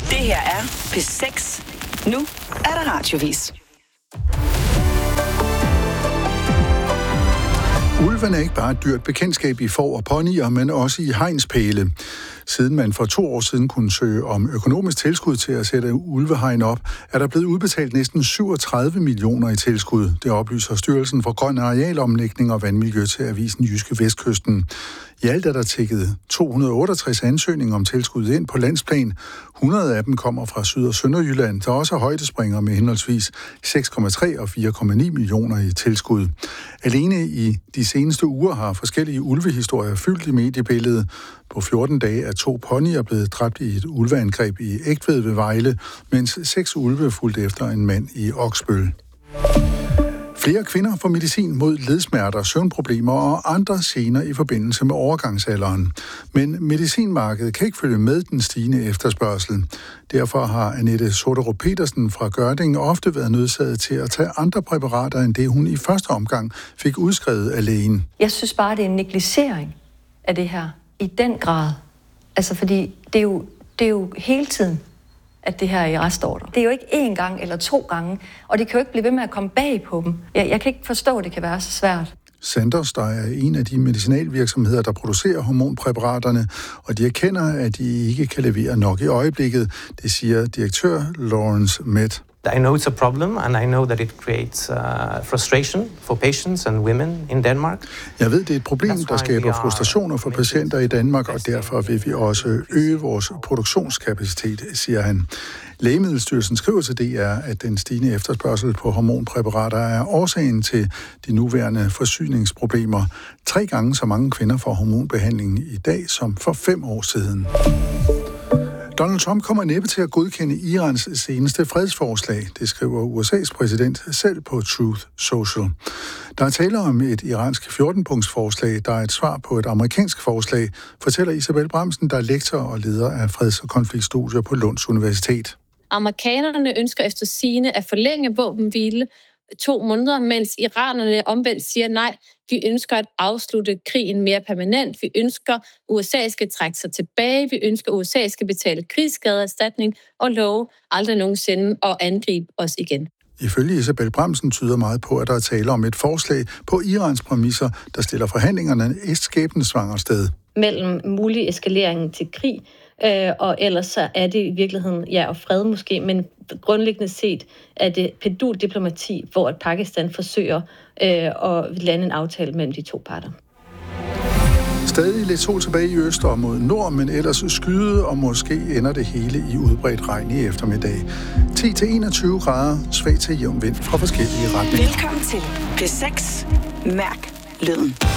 Det her er P6. Nu er der radiovis. Ulven er ikke bare et dyrt bekendtskab i får og ponyer, men også i hegnspæle. Siden man for 2 år siden kunne søge om økonomisk tilskud til at sætte ulvehegn op, er der blevet udbetalt næsten 37 millioner i tilskud. Det oplyser Styrelsen for Grøn Arealomlægning og Vandmiljø til avisen Jyske Vestkysten. I alt er der tikket 268 ansøgninger om tilskud ind på landsplan. 100 af dem kommer fra Syd- og Sønderjylland, der også er højdespringer med henholdsvis 6,3 og 4,9 millioner i tilskud. Alene i de seneste uger har forskellige ulvehistorier fyldt i mediebilledet. På 14 dage er 2 ponyer blevet dræbt i et ulveangreb i Egtved ved Vejle, mens 6 ulve fulgte efter en mand i Oksbøl. Flere kvinder får medicin mod ledsmerter, søvnproblemer og andre gener i forbindelse med overgangsalderen. Men medicinmarkedet kan ikke følge med den stigende efterspørgsel. Derfor har Annette Soderup Petersen fra Gørding ofte været nødsaget til at tage andre præparater, end det hun i første omgang fik udskrevet af lægen. Jeg synes bare, det er en negligering af det her i den grad. Altså fordi det er jo hele tiden, at det her er i restordre. Det er jo ikke 1 gang eller 2 gange, og det kan jo ikke blive ved med at komme bag på dem. Jeg kan ikke forstå, at det kan være så svært. Sandoz, der er en af de medicinalvirksomheder, der producerer hormonpræparaterne, og de erkender, at de ikke kan levere nok i øjeblikket. Det siger direktør Lawrence Med. I know it's a problem, and I know that it creates frustration for patients and women in Denmark. Jeg ved, det er et problem, der skaber frustrationer for patienter i Danmark, og derfor vil vi også øge vores produktionskapacitet, siger han. Lægemiddelstyrelsen skriver til DR, at den stigende efterspørgsel på hormonpræparater er årsagen til de nuværende forsyningsproblemer. 3 gange så mange kvinder får hormonbehandling i dag som for 5 år siden. Donald Trump kommer næppe til at godkende Irans seneste fredsforslag, det skriver USA's præsident selv på Truth Social. Der er tale om et iransk 14-punktsforslag, der er et svar på et amerikansk forslag, fortæller Isabel Bramsen, der er lektor og leder af freds- og konfliktstudier på Lunds Universitet. Amerikanerne ønsker efter sigende at forlænge våbenhvile 2 måneder, mens iranerne omvendt siger nej. Vi ønsker at afslutte krigen mere permanent. Vi ønsker, at USA skal trække sig tilbage. Vi ønsker, at USA skal betale krigsskadeerstatning og love aldrig nogensinde at angribe os igen. Ifølge Isabel Bramsen tyder meget på, at der er tale om et forslag på Irans præmisser, der stiller forhandlingerne et skæbnesvangert sted. Mellem mulig eskalering til krig, og ellers så er det i virkeligheden, og fred måske, men grundlæggende set er det penduldiplomati, hvor at Pakistan forsøger at lande en aftale mellem de 2 parter. Stadig lidt sol tilbage i øst og mod nord, men ellers skyde, og måske ender det hele i udbredt regn i eftermiddag. 10-21 grader, svag til jævn vind fra forskellige retninger. Velkommen til P6. Mærk lyden.